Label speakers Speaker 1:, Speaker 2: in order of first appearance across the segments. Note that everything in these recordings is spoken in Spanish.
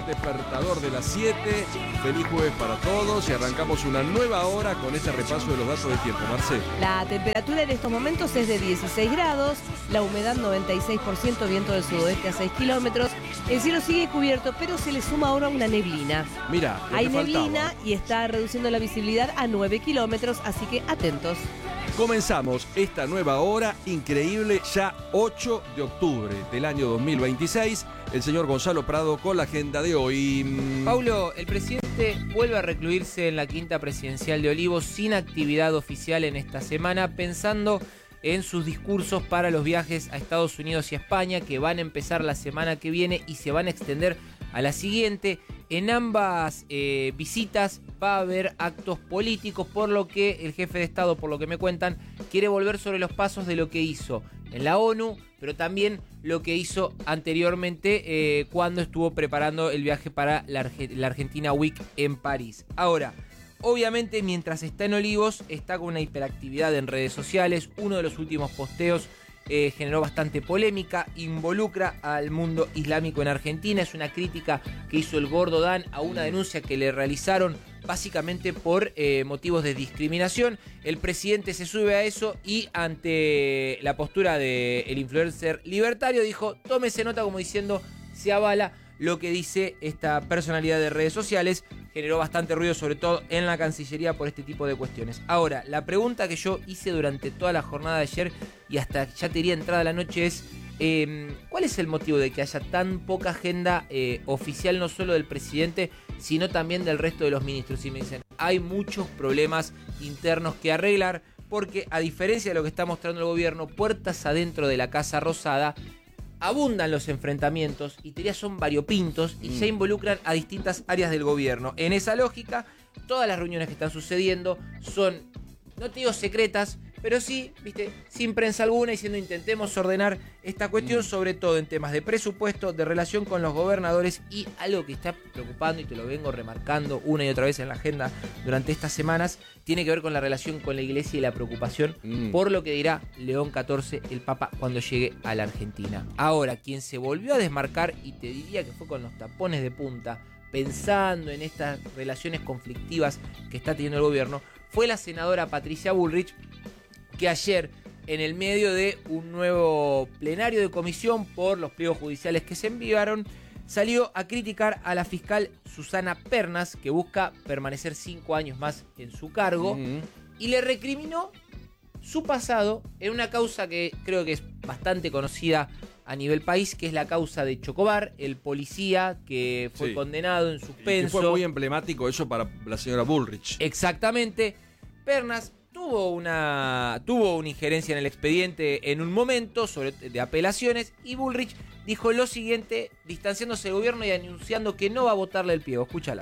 Speaker 1: primer despertador de las 7. Feliz jueves para todos y arrancamos una nueva hora con este repaso de los datos del tiempo. Marcel.
Speaker 2: La temperatura en estos momentos es de 16 grados, la humedad 96%, viento del sudoeste a 6 kilómetros. El cielo sigue cubierto, pero se le suma ahora una neblina.
Speaker 1: Mira,
Speaker 2: hay neblina y está reduciendo la visibilidad a 9 kilómetros, así que atentos.
Speaker 1: Comenzamos esta nueva hora increíble, ya 8 de octubre del año 2026. El señor Gonzalo Prado con la agenda de hoy.
Speaker 3: Paulo, el presidente vuelve a recluirse en la quinta presidencial de Olivos sin actividad oficial en esta semana, pensando en sus discursos para los viajes a Estados Unidos y a España, que van a empezar la semana que viene y se van a extender a la siguiente. En ambas visitas va a haber actos políticos, por lo que el jefe de Estado, por lo que me cuentan, quiere volver sobre los pasos de lo que hizo en la ONU, pero también lo que hizo anteriormente cuando estuvo preparando el viaje para la Argentina Week en París. Ahora, obviamente, mientras está en Olivos, está con una hiperactividad en redes sociales. Uno de los últimos posteos generó bastante polémica, involucra al mundo islámico en Argentina. Es una crítica que hizo el Gordo Dan a una denuncia que le realizaron básicamente por motivos de discriminación. El presidente se sube a eso y ante la postura del influencer libertario dijo: tómese nota, como diciendo, se avala lo que dice esta personalidad de redes sociales. Generó bastante ruido, sobre todo en la Cancillería, por este tipo de cuestiones. Ahora, la pregunta que yo hice durante toda la jornada de ayer y hasta ya te diría entrada la noche es: ¿cuál es el motivo de que haya tan poca agenda oficial, no solo del presidente, sino también del resto de los ministros? Y me dicen, hay muchos problemas internos que arreglar, porque a diferencia de lo que está mostrando el gobierno, puertas adentro de la Casa Rosada, abundan los enfrentamientos y teorías son variopintos y ya involucran a distintas áreas del gobierno. En esa lógica, todas las reuniones que están sucediendo son, no te digo secretas, pero sí, viste, sin prensa alguna, diciendo intentemos ordenar esta cuestión, sobre todo en temas de presupuesto, de relación con los gobernadores, y algo que está preocupando y te lo vengo remarcando una y otra vez en la agenda durante estas semanas, tiene que ver con la relación con la iglesia y la preocupación por lo que dirá León XIV, el Papa, cuando llegue a la Argentina. Ahora, quien se volvió a desmarcar, y te diría que fue con los tapones de punta, pensando en estas relaciones conflictivas que está teniendo el gobierno, fue la senadora Patricia Bullrich, que ayer, en el medio de un nuevo plenario de comisión por los pliegos judiciales que se enviaron, salió a criticar a la fiscal Susana Pernas, que busca permanecer 5 años más en su cargo, y le recriminó su pasado en una causa que creo que es bastante conocida a nivel país, que es la causa de Chocobar, el policía que fue condenado en suspenso.
Speaker 1: Que fue muy emblemático eso para la señora Bullrich.
Speaker 3: Exactamente. Pernas tuvo una injerencia en el expediente en un momento de apelaciones, y Bullrich dijo lo siguiente, distanciándose del gobierno y anunciando que no va a votarle el pliego. Escúchala.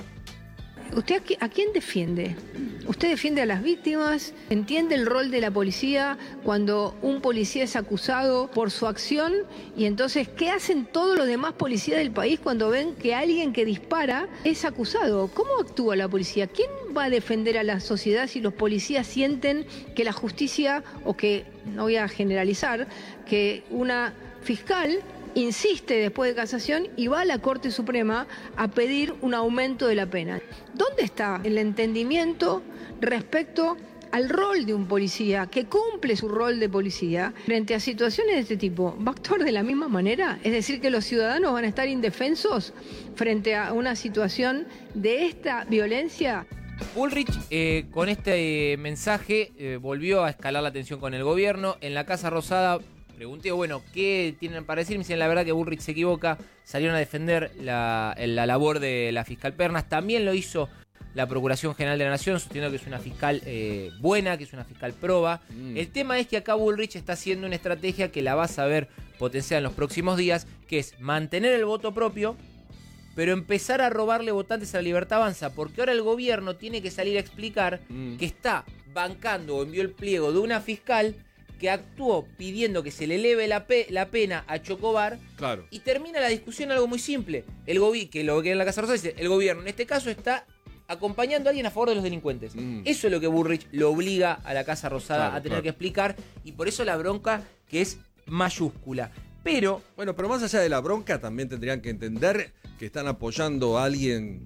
Speaker 4: ¿Usted a quién defiende? ¿Usted defiende a las víctimas? ¿Entiende el rol de la policía cuando un policía es acusado por su acción? Y entonces, ¿qué hacen todos los demás policías del país cuando ven que alguien que dispara es acusado? ¿Cómo actúa la policía? ¿Quién va a defender a la sociedad si los policías sienten que la justicia, o que, no voy a generalizar, que una fiscal insiste después de casación y va a la Corte Suprema a pedir un aumento de la pena? ¿Dónde está el entendimiento respecto al rol de un policía que cumple su rol de policía frente a situaciones de este tipo? ¿Va a actuar de la misma manera? Es decir, que los ciudadanos van a estar indefensos frente a una situación de esta violencia.
Speaker 3: Bullrich, con este mensaje, volvió a escalar la tensión con el gobierno. En la Casa Rosada pregunté, bueno, ¿qué tienen para decir? Me dicen, la verdad que Bullrich se equivoca. Salieron a defender la labor de la fiscal Pernas. También lo hizo la Procuración General de la Nación, sosteniendo que es una fiscal buena, que es una fiscal proba. El tema es que acá Bullrich está haciendo una estrategia que la vas a ver potenciada en los próximos días, que es mantener el voto propio, pero empezar a robarle votantes a la Libertad Avanza, porque ahora el gobierno tiene que salir a explicar que está bancando o envió el pliego de una fiscal que actuó pidiendo que se le eleve la pena a Chocobar.
Speaker 1: Claro.
Speaker 3: Y termina la discusión algo muy simple. Que lo que en la Casa Rosada dice, el gobierno en este caso está acompañando a alguien a favor de los delincuentes. Eso es lo que Bullrich lo obliga a la Casa Rosada a tener que explicar, y por eso la bronca que es mayúscula. Pero
Speaker 1: Bueno, pero más allá de la bronca, también tendrían que entender que están apoyando a alguien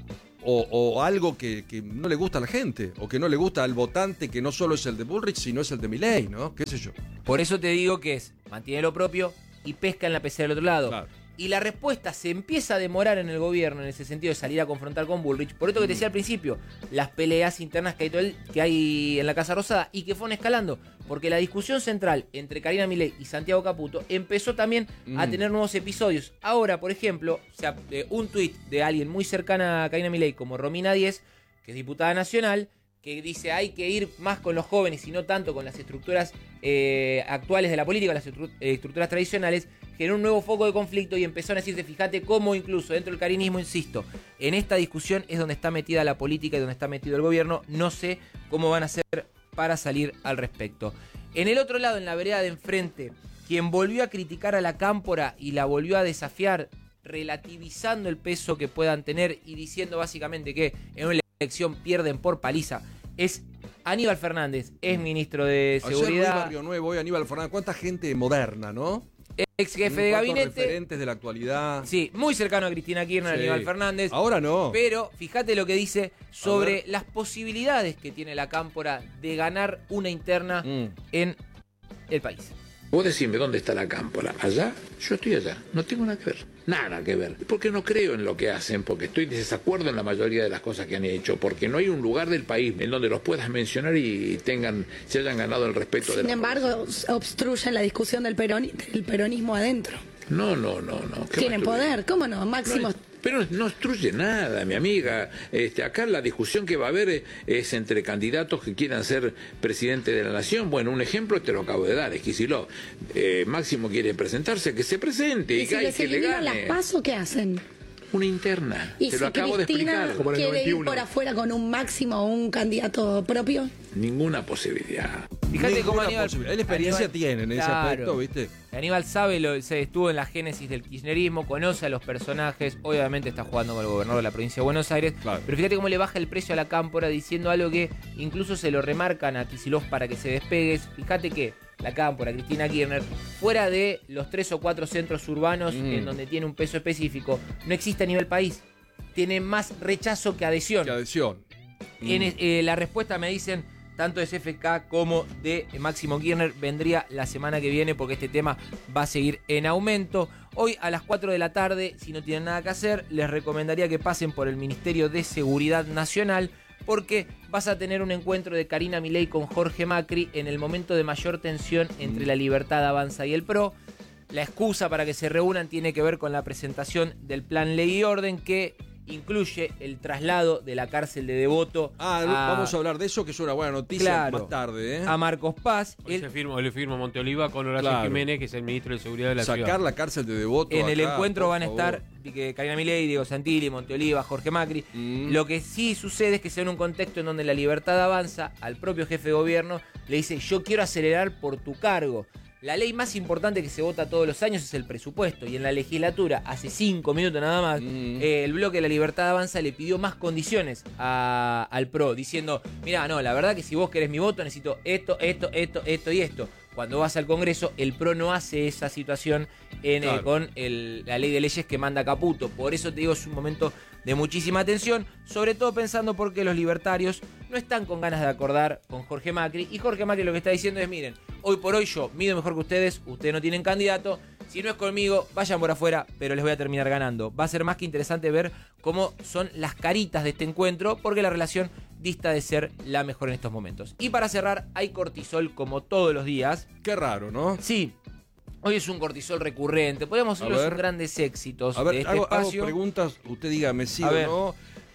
Speaker 1: o algo que no le gusta a la gente, o que no le gusta al votante, que no solo es el de Bullrich, sino es el de Milei, ¿no? ¿Qué sé yo?
Speaker 3: por eso te digo que mantiene lo propio y pesca en la pecera del otro lado.
Speaker 1: Claro.
Speaker 3: Y la respuesta se empieza a demorar en el gobierno en ese sentido de salir a confrontar con Bullrich. Por esto que te decía al principio, las peleas internas que hay en la Casa Rosada y que fueron escalando. Porque la discusión central entre Karina Milei y Santiago Caputo empezó también a tener nuevos episodios. Ahora, por ejemplo, un tuit de alguien muy cercana a Karina Milei como Romina Díez, que es diputada nacional, que dice hay que ir más con los jóvenes y no tanto con las estructuras actuales de la política, las estructuras tradicionales, generó un nuevo foco de conflicto y empezaron a decirse, fíjate cómo incluso dentro del carinismo, insisto, en esta discusión es donde está metida la política y donde está metido el gobierno, no sé cómo van a hacer para salir al respecto. En el otro lado, en la vereda de enfrente, quien volvió a criticar a la Cámpora y la volvió a desafiar, relativizando el peso que puedan tener y diciendo básicamente que en una elección pierden por paliza, es Aníbal Fernández, es ministro de Seguridad.
Speaker 1: Ayer Luis Barrio Nuevo y Aníbal Fernández, cuánta gente moderna, ¿no?
Speaker 3: Ex jefe de gabinete.
Speaker 1: Referentes de la actualidad.
Speaker 3: Sí, muy cercano a Cristina Kirchner,
Speaker 1: Sí.
Speaker 3: Aníbal Fernández.
Speaker 1: Ahora no.
Speaker 3: Pero fíjate lo que dice sobre las posibilidades que tiene la Cámpora de ganar una interna en el país.
Speaker 5: Vos decime dónde está la Cámpora. ¿Allá? Yo estoy allá. No tengo nada que ver. Nada que ver. Porque no creo en lo que hacen, porque estoy en desacuerdo en la mayoría de las cosas que han hecho, porque no hay un lugar del país en donde los puedas mencionar y se hayan ganado el respeto de la...
Speaker 6: Sin embargo, obstruyen la discusión del peronismo adentro.
Speaker 5: No.
Speaker 6: Tienen poder, ¿cómo no? Máximo...
Speaker 5: Pero no obstruye nada, mi amiga. Acá la discusión que va a haber es entre candidatos que quieran ser presidente de la nación. Bueno, un ejemplo te lo acabo de dar, es Kicillof. Máximo quiere presentarse, que se presente y
Speaker 6: si
Speaker 5: que
Speaker 6: les
Speaker 5: le
Speaker 6: eliminan las
Speaker 5: gane.
Speaker 6: PASO, ¿qué hacen?
Speaker 5: Una interna.
Speaker 6: ¿Y
Speaker 5: Te
Speaker 6: si
Speaker 5: lo acabo de
Speaker 6: Cristina
Speaker 5: explicar.
Speaker 6: quiere ir por afuera con un Máximo o un candidato propio?
Speaker 5: Ninguna posibilidad.
Speaker 3: Fíjate cómo Aníbal...
Speaker 1: Él experiencia tiene en ese
Speaker 3: Claro.
Speaker 1: aspecto, ¿viste?
Speaker 3: Aníbal sabe, se estuvo en la génesis del kirchnerismo, conoce a los personajes, obviamente está jugando con el gobernador de la provincia de Buenos Aires,
Speaker 1: Claro.
Speaker 3: pero fíjate cómo le baja el precio a la Cámpora diciendo algo que incluso se lo remarcan a Kicillof para que se despegue. Fíjate que la Cámpora, Cristina Kirchner, fuera de los 3 o 4 centros urbanos en donde tiene un peso específico, no existe a nivel país. Tiene más rechazo que adhesión.
Speaker 1: Que adhesión.
Speaker 3: La respuesta me dicen tanto de CFK como de Máximo Kirchner vendría la semana que viene porque este tema va a seguir en aumento. Hoy a las 4 de la tarde, si no tienen nada que hacer, les recomendaría que pasen por el Ministerio de Seguridad Nacional porque vas a tener un encuentro de Karina Milei con Jorge Macri en el momento de mayor tensión entre la Libertad Avanza y el PRO. La excusa para que se reúnan tiene que ver con la presentación del plan Ley y Orden que incluye el traslado de la cárcel de Devoto
Speaker 1: vamos a hablar de eso, que es una buena noticia más tarde.
Speaker 3: A Marcos Paz.
Speaker 7: Hoy le firma Monteoliva con Horacio Jiménez, que es el ministro de Seguridad de la ciudad.
Speaker 1: Sacar la cárcel de Devoto.
Speaker 3: En el
Speaker 1: acá,
Speaker 3: encuentro van a
Speaker 1: favor.
Speaker 3: estar Karina Milei, Diego Santilli, Monteoliva, Jorge Macri. Lo que sí sucede es que se da en un contexto en donde la Libertad Avanza al propio jefe de gobierno le dice yo quiero acelerar por tu cargo. La ley más importante que se vota todos los años es el presupuesto y en la legislatura, hace 5 minutos nada más, el bloque de la Libertad Avanza le pidió más condiciones al PRO, diciendo, mira, no, la verdad que si vos querés mi voto necesito esto y esto. Cuando vas al Congreso, el PRO no hace esa situación con la ley de leyes que manda Caputo. Por eso te digo, es un momento de muchísima tensión, sobre todo pensando porque los libertarios no están con ganas de acordar con Jorge Macri. Y Jorge Macri lo que está diciendo es, miren, hoy por hoy yo mido mejor que ustedes no tienen candidato. Si no es conmigo, vayan por afuera, pero les voy a terminar ganando. Va a ser más que interesante ver cómo son las caritas de este encuentro, porque la relación dista de ser la mejor en estos momentos. Y para cerrar, hay cortisol como todos los días.
Speaker 1: Qué raro, ¿no?
Speaker 3: Sí. Hoy es un cortisol recurrente. Podemos ver los grandes éxitos de este
Speaker 1: hago
Speaker 3: espacio.
Speaker 1: Preguntas, usted dígame sí
Speaker 3: A
Speaker 1: o
Speaker 3: ver.
Speaker 1: no.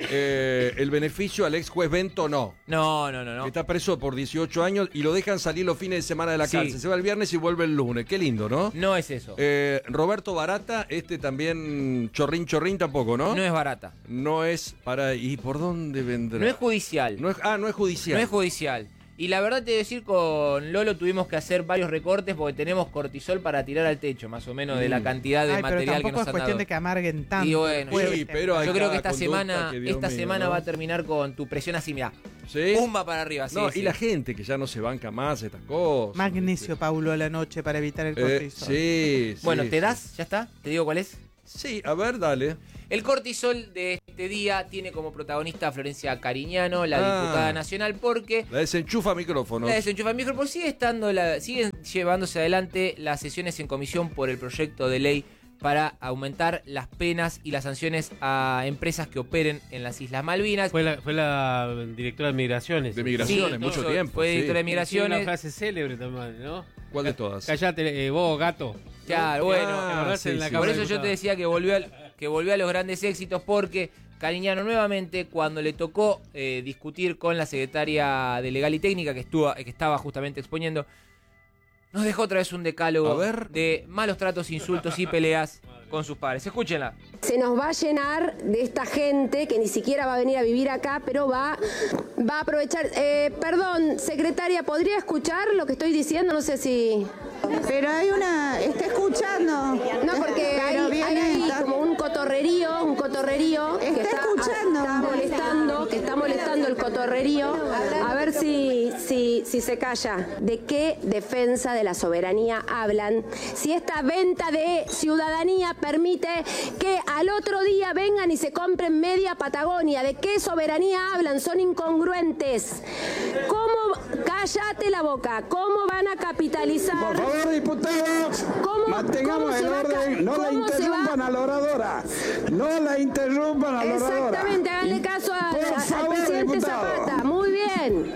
Speaker 1: El beneficio al ex juez Bento no.
Speaker 3: No.
Speaker 1: Está preso por 18 años y lo dejan salir los fines de semana de la cárcel. Se va el viernes y vuelve el lunes. Qué lindo, ¿no?
Speaker 3: No es eso.
Speaker 1: Roberto Barata, también chorrín tampoco, ¿no?
Speaker 3: No es barata.
Speaker 1: No es para... ¿Y por dónde vendrá?
Speaker 3: No es judicial.
Speaker 1: No es judicial.
Speaker 3: No es judicial. Y la verdad te voy a decir, con Lolo tuvimos que hacer varios recortes porque tenemos cortisol para tirar al techo, más o menos, de la cantidad de material que nos han dado.
Speaker 8: Pero tampoco es cuestión de que amarguen tanto.
Speaker 3: Y bueno,
Speaker 1: Sí, pero hay
Speaker 3: yo creo que
Speaker 1: cada
Speaker 3: esta
Speaker 1: conducta
Speaker 3: semana
Speaker 1: que, Dios mío,
Speaker 3: semana
Speaker 1: ¿no?
Speaker 3: va a terminar con tu presión así, mirá,
Speaker 1: ¿Sí?
Speaker 3: Pumba para arriba. Sí,
Speaker 1: No,
Speaker 3: sí.
Speaker 1: y la gente que ya no se banca más estas cosas.
Speaker 8: Magnesio, Paulo, a la noche para evitar el cortisol.
Speaker 1: Sí.
Speaker 3: Bueno,
Speaker 1: sí,
Speaker 3: ¿te
Speaker 1: sí.
Speaker 3: das? ¿Ya está? ¿Te digo cuál es?
Speaker 1: Sí, a ver, dale.
Speaker 3: El cortisol de este día tiene como protagonista a Florencia Cariñano, la
Speaker 1: Ah.
Speaker 3: diputada nacional, porque
Speaker 1: La desenchufa micrófonos.
Speaker 3: la desenchufa el micrófono siguen llevándose adelante las sesiones en comisión por el proyecto de ley para aumentar las penas y las sanciones a empresas que operen en las Islas Malvinas.
Speaker 7: Fue la directora de Migraciones.
Speaker 1: De Migraciones, mucho tiempo.
Speaker 3: Fue directora de
Speaker 7: Tiene
Speaker 3: Migraciones.
Speaker 7: una frase célebre también, ¿no?
Speaker 1: ¿Cuál de todas?
Speaker 7: Callate, vos, gato.
Speaker 3: Claro, bueno.
Speaker 1: Ah,
Speaker 7: sí, sí.
Speaker 3: Por eso yo te decía que volvió a los grandes éxitos, porque Cariñano nuevamente, cuando le tocó discutir con la secretaria de Legal y Técnica, que estaba justamente exponiendo, nos dejó otra vez un decálogo
Speaker 1: A ver.
Speaker 3: de malos tratos, insultos y peleas con sus padres. Escúchenla.
Speaker 9: Se nos va a llenar de esta gente que ni siquiera va a venir a vivir acá, pero va a aprovechar. Perdón, secretaria, ¿podría escuchar lo que estoy diciendo? No sé si...
Speaker 10: Pero está escuchando.
Speaker 9: No, porque hay ahí como un cotorrerío que está molestando el cotorrerío. A ver si se calla. ¿De qué defensa de la soberanía hablan? Si esta venta de ciudadanía permite que al otro día vengan y se compren media Patagonia. ¿De qué soberanía hablan? Son incongruentes. ¿Cómo? Cállate la boca. ¿Cómo van a capitalizar?
Speaker 11: Por favor, diputados, mantengamos el orden. No la interrumpan a la oradora. No la interrumpan a la oradora.
Speaker 9: Exactamente, háganle caso al presidente
Speaker 11: diputado.
Speaker 9: Zapata. Muy bien.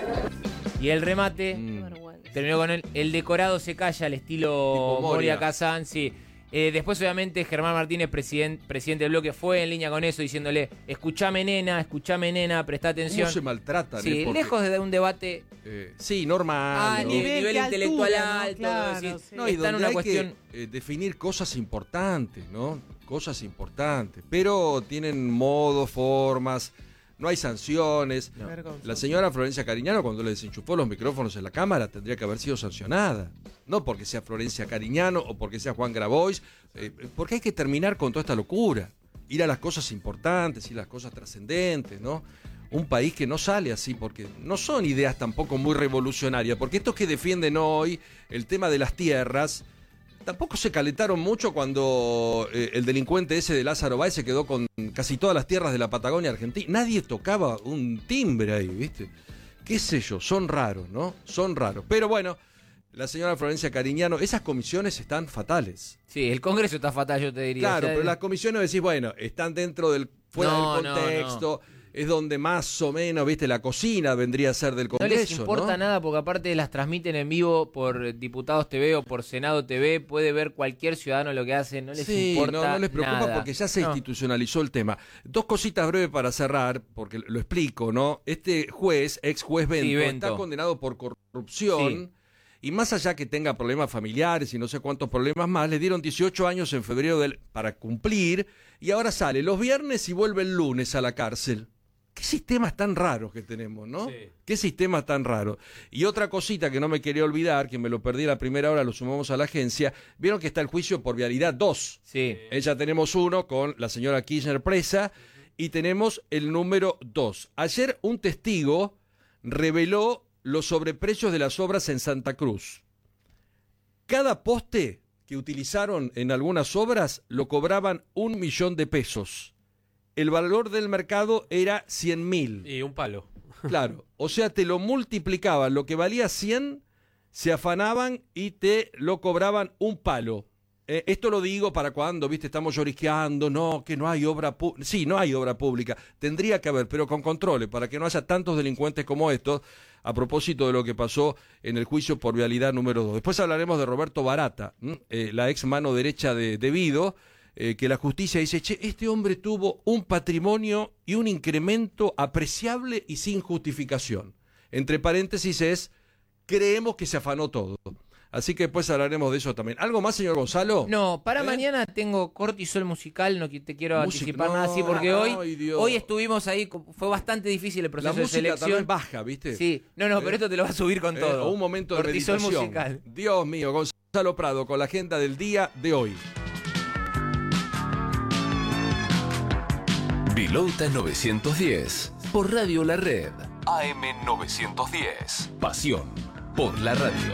Speaker 3: Y el remate terminó con el decorado se calla al estilo
Speaker 1: Tipo Moria.
Speaker 3: Moria Kazan, sí. Después, obviamente, Germán Martínez, presidente del bloque, fue en línea con eso, diciéndole: escuchame, nena, prestá atención.
Speaker 1: ¿Cómo se maltratan?
Speaker 3: Sí,
Speaker 1: Porque,
Speaker 3: lejos de un debate
Speaker 1: sí, normal.
Speaker 3: a
Speaker 1: ¿no?
Speaker 3: nivel
Speaker 8: de
Speaker 3: intelectual
Speaker 8: altura, ¿no?
Speaker 3: alto.
Speaker 8: Claro,
Speaker 3: decir,
Speaker 8: sí.
Speaker 1: No, y
Speaker 3: está en
Speaker 1: donde
Speaker 3: una
Speaker 1: hay
Speaker 3: cuestión.
Speaker 1: que definir cosas importantes, ¿no? Cosas importantes. Pero tienen modos, formas, no hay sanciones.
Speaker 8: Vergonzoso.
Speaker 1: La señora Florencia Cariñano, cuando le desenchufó los micrófonos en la Cámara, tendría que haber sido sancionada. No porque sea Florencia Cariñano o porque sea Juan Grabois, porque hay que terminar con toda esta locura. Ir a las cosas importantes, ir a las cosas trascendentes, ¿no? Un país que no sale así, porque no son ideas tampoco muy revolucionarias, porque estos que defienden hoy el tema de las tierras, tampoco se calentaron mucho cuando el delincuente ese de Lázaro Báez se quedó con casi todas las tierras de la Patagonia Argentina. Nadie tocaba un timbre ahí, ¿viste? Qué sé yo, son raros, ¿no? Son raros. Pero bueno, la señora Florencia Cariñano, esas comisiones están fatales.
Speaker 3: Sí, el Congreso está fatal, yo te diría.
Speaker 1: Claro,
Speaker 3: O sea,
Speaker 1: pero las comisiones decís, bueno, están fuera
Speaker 3: No,
Speaker 1: del contexto, es donde más o menos, ¿viste? La cocina vendría a ser del
Speaker 3: no
Speaker 1: Congreso,
Speaker 3: les importa nada, porque aparte las transmiten en vivo por Diputados TV o por Senado TV, puede ver cualquier ciudadano lo que hacen, no les
Speaker 1: Sí,
Speaker 3: importa
Speaker 1: no les preocupa
Speaker 3: nada.
Speaker 1: porque ya se
Speaker 3: No.
Speaker 1: institucionalizó el tema. Dos cositas breves para cerrar, porque lo explico, ¿no? Este juez, ex juez Bento,
Speaker 3: Sí, Bento.
Speaker 1: está condenado por corrupción.
Speaker 3: Sí.
Speaker 1: Y más allá que tenga problemas familiares y no sé cuántos problemas más, le dieron 18 años en febrero para cumplir y ahora sale los viernes y vuelve el lunes a la cárcel. Qué sistemas tan raros que tenemos, ¿no?
Speaker 7: Sí.
Speaker 1: Qué sistemas tan raros. Y otra cosita que no me quería olvidar, que me lo perdí a la primera hora, lo sumamos a la agencia, vieron que está el juicio por vialidad 2.
Speaker 3: Sí.
Speaker 1: Ya tenemos uno con la señora Kirchner presa y tenemos el número 2. Ayer un testigo reveló los sobreprecios de las obras en Santa Cruz. Cada poste que utilizaron en algunas obras lo cobraban 1 millón de pesos. El valor del mercado era 100.000.
Speaker 7: Y un palo.
Speaker 1: Claro, o sea, te lo multiplicaban, lo que valía 100, se afanaban y te lo cobraban un palo. Esto lo digo para cuando, viste, estamos lloriqueando, no, que no hay obra pública. Sí, no hay obra pública, tendría que haber, pero con controles, para que no haya tantos delincuentes como estos, a propósito de lo que pasó en el juicio por vialidad número 2. Después hablaremos de Roberto Barata, la ex mano derecha de Vido, que la justicia dice, che, este hombre tuvo un patrimonio y un incremento apreciable y sin justificación. Entre paréntesis creemos que se afanó todo. Así que después hablaremos de eso también. ¿Algo más, señor Gonzalo?
Speaker 3: No, para mañana tengo cortisol musical, no te quiero anticipar nada así, porque hoy estuvimos ahí, fue bastante difícil el proceso de selección.
Speaker 1: La música también baja, ¿viste?
Speaker 3: Sí, no, pero esto te lo va a subir con todo.
Speaker 1: Un momento de
Speaker 3: cortisol
Speaker 1: meditación.
Speaker 3: musical.
Speaker 1: Dios mío, Gonzalo Prado con la agenda del día de hoy.
Speaker 12: Vilota 910, por Radio La Red. AM910. Pasión por la radio.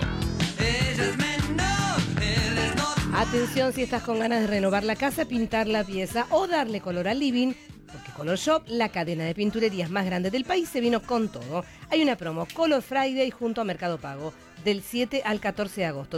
Speaker 2: Atención si estás con ganas de renovar la casa, pintar la pieza o darle color al living, porque Color Shop, la cadena de pinturerías más grande del país, se vino con todo. Hay una promo Color Friday junto a Mercado Pago del 7 al 14 de agosto.